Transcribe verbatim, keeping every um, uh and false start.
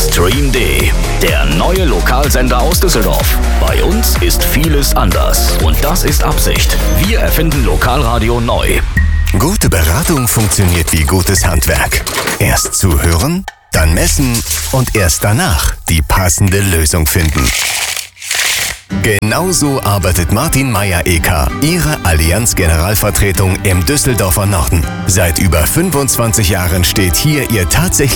Stream D, der neue Lokalsender aus Düsseldorf. Bei uns ist vieles anders und das ist Absicht. Wir erfinden Lokalradio neu. Gute Beratung funktioniert wie gutes Handwerk. Erst zuhören, dann messen und erst danach die passende Lösung finden. Genauso arbeitet Martin Meyer-E K, Ihre Allianz-Generalvertretung im Düsseldorfer Norden. Seit über fünfundzwanzig Jahren steht hier Ihr tatsächlich